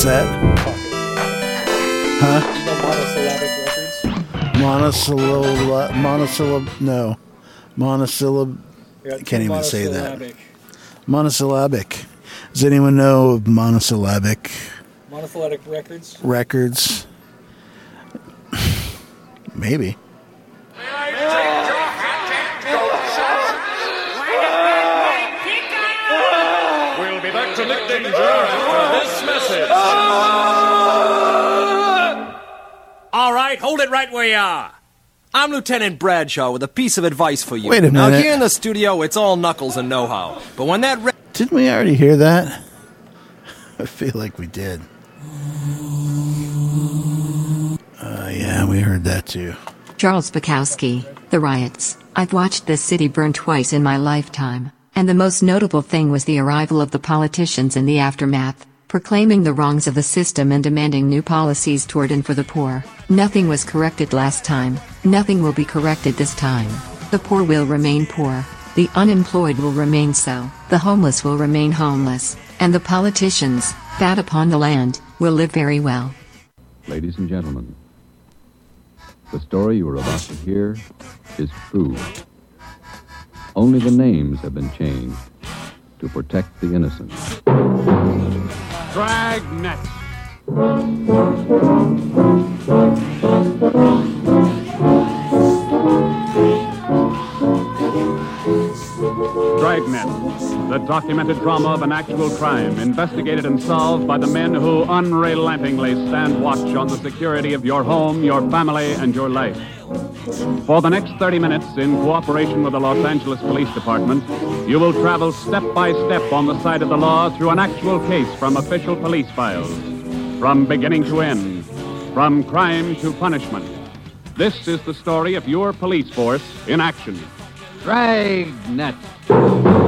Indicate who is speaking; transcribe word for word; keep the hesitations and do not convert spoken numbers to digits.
Speaker 1: that? Huh?
Speaker 2: No
Speaker 1: Monosyllab, monosyllab, no. Monosyllab, I can't even say that. Monosyllabic. Does anyone know of monosyllabic?
Speaker 2: Monophyletic records?
Speaker 1: Records? Maybe.
Speaker 3: We'll be back to Nick Danger after this message.
Speaker 4: All right, hold it right where you are. I'm Lieutenant Bradshaw with a piece of advice for you.
Speaker 1: Wait a
Speaker 4: Now,
Speaker 1: minute.
Speaker 4: here in the studio, it's all knuckles and know-how. But when that... Re-
Speaker 1: Didn't we already hear that? I feel like we did. Uh, yeah, we heard that too.
Speaker 5: Charles Bukowski, The Riots. I've watched this city burn twice in my lifetime, and the most notable thing was the arrival of the politicians in the aftermath, proclaiming the wrongs of the system and demanding new policies toward and for the poor. Nothing was corrected last time, nothing will be corrected this time. The poor will remain poor, the unemployed will remain so, the homeless will remain homeless, and the politicians, fat upon the land, will live very well.
Speaker 6: Ladies and gentlemen, the story you are about to hear is true. Only the names have been changed to protect the innocent.
Speaker 7: Dragnet. Dragnet, the documented drama of an actual crime, investigated and solved by the men who unrelentingly stand watch on the security of your home, your family, and your life. For the next thirty minutes, in cooperation with the Los Angeles Police Department, you will travel step by step on the side of the law through an actual case from official police files. From beginning to end, from crime to punishment. This is the story of your police force in action.
Speaker 6: Dragnet.